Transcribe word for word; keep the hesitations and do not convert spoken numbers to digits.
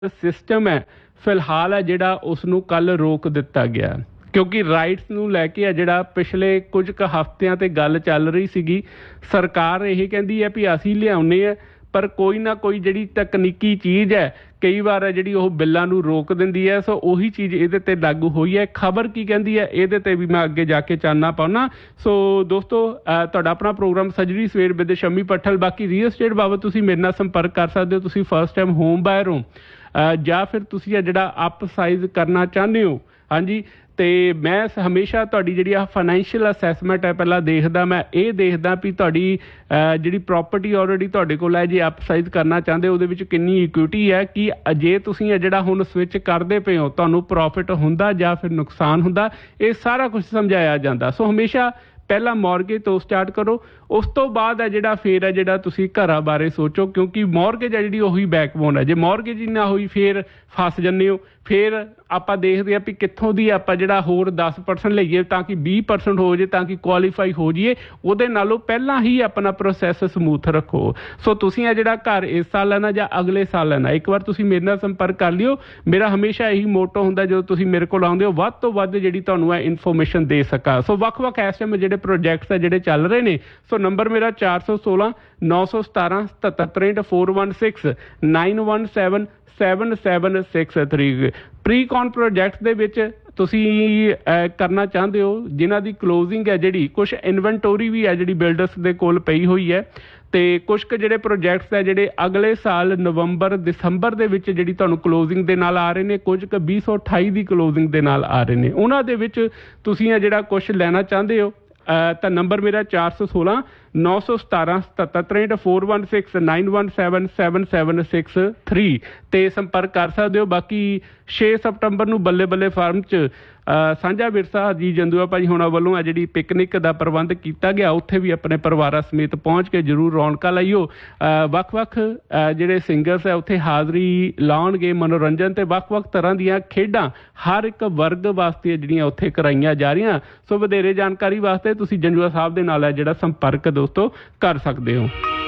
System ਹੈ ਫਿਲਹਾਲ ਹੈ ਜਿਹੜਾ ਉਸ ਨੂੰ ਕੱਲ੍ਹ ਰੋਕ ਦਿੱਤਾ ਗਿਆ ਕਿਉਂਕਿ ਰਾਈਟਸ ਨੂੰ ਲੈ ਕੇ ਆ ਜਿਹੜਾ ਪਿਛਲੇ ਕੁਝ ਕੁ ਹਫ਼ਤਿਆਂ 'ਤੇ ਗੱਲ ਚੱਲ ਰਹੀ ਸੀਗੀ। ਸਰਕਾਰ ਇਹ ਕਹਿੰਦੀ ਹੈ ਵੀ ਅਸੀਂ ਲਿਆਉਂਦੇ ਹਾਂ, ਪਰ ਕੋਈ ਨਾ ਕੋਈ ਜਿਹੜੀ ਤਕਨੀਕੀ ਚੀਜ਼ ਹੈ ਕਈ ਵਾਰ ਹੈ ਜਿਹੜੀ ਉਹ ਬਿੱਲਾਂ ਨੂੰ ਰੋਕ ਦਿੰਦੀ ਹੈ। ਸੋ ਉਹੀ ਚੀਜ਼ ਇਹਦੇ 'ਤੇ ਲਾਗੂ ਹੋਈ ਹੈ। ਖਬਰ ਕੀ ਕਹਿੰਦੀ ਹੈ ਇਹਦੇ 'ਤੇ ਵੀ ਮੈਂ ਅੱਗੇ ਜਾ ਕੇ ਚਾਨਣਾ ਪਾਉਣਾ। ਸੋ ਦੋਸਤੋ, ਤੁਹਾਡਾ ਆਪਣਾ ਪ੍ਰੋਗਰਾਮ ਸੱਜਰੀ ਸਵੇਰ ਵਿਦ ਸ਼ਮੀ ਪੱਠਲ। ਬਾਕੀ ਰੀਅਲ ਸਟੇਟ ਬਾਬਤ ਤੁਸੀਂ ਮੇਰੇ ਨਾਲ ਸੰਪਰਕ ਕਰ ਸਕਦੇ ਹੋ। ਤੁਸੀਂ ਫਸਟ ਟਾਈਮ ਹੋਮ ਬਾਇਰ ਹੋ ਜਾਂ ਫਿਰ ਤੁਸੀਂ ਆ ਜਿਹੜਾ ਅਪ ਸਾਈਜ਼ ਕਰਨਾ ਚਾਹੁੰਦੇ ਹੋ, ਹਾਂਜੀ, ਅਤੇ ਮੈਂ ਹਮੇਸ਼ਾ ਤੁਹਾਡੀ ਜਿਹੜੀ ਆ ਫਾਈਨੈਂਸ਼ੀਅਲ ਅਸੈਸਮੈਂਟ ਹੈ ਪਹਿਲਾਂ ਦੇਖਦਾ। ਮੈਂ ਇਹ ਦੇਖਦਾ ਵੀ ਤੁਹਾਡੀ ਜਿਹੜੀ ਪ੍ਰੋਪਰਟੀ ਆਲਰੇਡੀ ਤੁਹਾਡੇ ਕੋਲ ਹੈ, ਜੇ ਅਪਸਾਈਜ਼ ਕਰਨਾ ਚਾਹੁੰਦੇ ਉਹਦੇ ਵਿੱਚ ਕਿੰਨੀ ਇਕੁਇਟੀ ਹੈ, ਕਿ ਜੇ ਤੁਸੀਂ ਜਿਹੜਾ ਹੁਣ ਸਵਿਚ ਕਰਦੇ ਪਏ ਹੋ ਤੁਹਾਨੂੰ ਪ੍ਰੋਫਿਟ ਹੁੰਦਾ ਜਾਂ ਫਿਰ ਨੁਕਸਾਨ ਹੁੰਦਾ, ਇਹ ਸਾਰਾ ਕੁਝ ਸਮਝਾਇਆ ਜਾਂਦਾ। ਸੋ ਹਮੇਸ਼ਾ ਪਹਿਲਾਂ ਮੌਰਗੇਜ ਤੋਂ ਸਟਾਰਟ ਕਰੋ, ਉਸ ਤੋਂ ਬਾਅਦ ਹੈ ਜਿਹੜਾ ਫਿਰ ਹੈ ਜਿਹੜਾ ਤੁਸੀਂ ਘਰਾਂ ਬਾਰੇ ਸੋਚੋ, ਕਿਉਂਕਿ ਮੌਰਗੇਜ ਹੈ ਜਿਹੜੀ ਉਹੀ ਬੈਕਬੋਨ ਹੈ। ਜੇ ਮੌਰਗੇਜ ਹੀ ਨਾ ਹੋਈ ਫਿਰ ਫਸ ਜਾਂਦੇ ਹੋ। ਫਿਰ ਆਪਾਂ ਦੇਖਦੇ ਹਾਂ ਵੀ ਕਿੱਥੋਂ ਦੀ ਆਪਾਂ ਜਿਹੜਾ ਹੋਰ ਦਸ ਪਰਸੈਂਟ ਲਈਏ ਤਾਂ ਕਿ ਵੀਹ ਪਰਸੈਂਟ ਹੋ ਜਾਏ, ਤਾਂ ਕਿ ਕੁਆਲੀਫਾਈ ਹੋ ਜਾਈਏ। ਉਹਦੇ ਨਾਲੋਂ ਪਹਿਲਾਂ ਹੀ ਆਪਣਾ ਪ੍ਰੋਸੈਸ ਸਮੂਥ ਰੱਖੋ। ਸੋ ਤੁਸੀਂ ਆ ਜਿਹੜਾ ਘਰ ਇਸ ਸਾਲ ਲੈਣਾ ਜਾਂ ਅਗਲੇ ਸਾਲ ਲੈਣਾ, ਇੱਕ ਵਾਰ ਤੁਸੀਂ ਮੇਰੇ ਨਾਲ ਸੰਪਰਕ ਕਰ ਲਿਓ। ਮੇਰਾ ਹਮੇਸ਼ਾ ਇਹੀ ਮੋਟੋ ਹੁੰਦਾ ਜਦੋਂ ਤੁਸੀਂ ਮੇਰੇ ਕੋਲ ਆਉਂਦੇ ਹੋ, ਵੱਧ ਤੋਂ ਵੱਧ ਜਿਹੜੀ ਤੁਹਾਨੂੰ ਇਹ ਇਨਫੋਰਮੇਸ਼ਨ ਦੇ ਸਕਾਂ। ਸੋ ਵੱਖ-ਵੱਖ ਇਸ ਟਾਈਮ ਜਿਹੜੇ ਪ੍ਰੋਜੈਕਟਸ ਆ ਜਿਹੜੇ ਚੱਲ ਰਹੇ ਨੇ, ਸੋ ਨੰਬਰ ਮੇਰਾ ਚਾਰ ਸੌ ਸੋਲਾਂ ਨੌ ਸੌ ਸਤਾਰਾਂ ਸਤੱਤਰ ਤਰੇਂਹਠ four one six nine one seven seven seven six three. ਪ੍ਰੀਕੌਨ project ਦੇ ਵਿੱਚ ਤੁਸੀਂ ਕਰਨਾ ਚਾਹੁੰਦੇ ਹੋ ਜਿਨ੍ਹਾਂ ਦੀ ਕਲੋਜ਼ਿੰਗ ਹੈ ਜਿਹੜੀ, ਕੁਛ ਇਨਵੈਂਟੋਰੀ ਵੀ ਹੈ ਜਿਹੜੀ ਬਿਲਡਰਸ ਦੇ ਕੋਲ ਪਈ ਹੋਈ ਹੈ, ਅਤੇ ਕੁਛ ਕੁ ਜਿਹੜੇ ਪ੍ਰੋਜੈਕਟਸ ਹੈ ਜਿਹੜੇ ਅਗਲੇ ਸਾਲ ਨਵੰਬਰ ਦਸੰਬਰ ਦੇ ਵਿੱਚ ਜਿਹੜੀ ਤੁਹਾਨੂੰ ਕਲੋਜ਼ਿੰਗ ਦੇ ਨਾਲ ਆ ਰਹੇ ਨੇ, ਕੁਝ ਕੁ ਵੀਹ ਸੌ ਅਠਾਈ ਦੀ ਕਲੋਜ਼ਿੰਗ ਦੇ ਨਾਲ ਆ ਰਹੇ ਨੇ। ਉਹਨਾਂ ਦੇ ਵਿੱਚ ਤੁਸੀਂ ਆ ਜਿਹੜਾ ਕੁਛ ਲੈਣਾ ਚਾਹੁੰਦੇ ਹੋ ਤਾਂ ਨੰਬਰ ਮੇਰਾ ਚਾਰ ਸੌ ਸੋਲਾਂ ਨੌ ਸੌ ਸਤਾਰਾਂ ਸਤੱਤਰ ਤਰੇਂਹਠ four one six nine one seven seven seven six three 'ਤੇ ਸੰਪਰਕ ਕਰ ਸਕਦੇ ਹੋ। ਬਾਕੀ ਛੇ ਸਤੰਬਰ ਨੂੰ ਬੱਲੇ ਬੱਲੇ ਫਾਰਮ 'ਚ ਸਾਂਝਾ ਵਿਰਸਾ ਜੀ ਜੰਦੂਆ ਭਾਜੀ ਹੋਣਾ ਵੱਲੋਂ ਆ ਜਿਹੜੀ ਪਿਕਨਿਕ ਦਾ ਪ੍ਰਬੰਧ ਕੀਤਾ ਗਿਆ, ਉੱਥੇ ਵੀ ਆਪਣੇ ਪਰਿਵਾਰਾਂ ਸਮੇਤ ਪਹੁੰਚ ਕੇ ਜ਼ਰੂਰ ਰੌਣਕਾਂ ਲਾਈਓ। ਵੱਖ-ਵੱਖ ਜਿਹੜੇ ਸਿੰਗਰਸ ਹੈ ਉੱਥੇ ਹਾਜ਼ਰੀ ਲਾਉਣਗੇ, ਮਨੋਰੰਜਨ ਅਤੇ ਵੱਖ-ਵੱਖ ਤਰ੍ਹਾਂ ਦੀਆਂ ਖੇਡਾਂ ਹਰ ਇੱਕ ਵਰਗ ਵਾਸਤੇ ਜਿਹੜੀਆਂ ਉੱਥੇ ਕਰਾਈਆਂ ਜਾ ਰਹੀਆਂ। ਸੋ ਵਧੇਰੇ ਜਾਣਕਾਰੀ ਵਾਸਤੇ ਤੁਸੀਂ ਜੰਦੂਆ ਸਾਹਿਬ ਦੇ ਨਾਲ ਹੈ ਜਿਹੜਾ ਸੰਪਰਕ ਦੋਸਤੋ ਕਰ ਸਕਦੇ ਹੋ।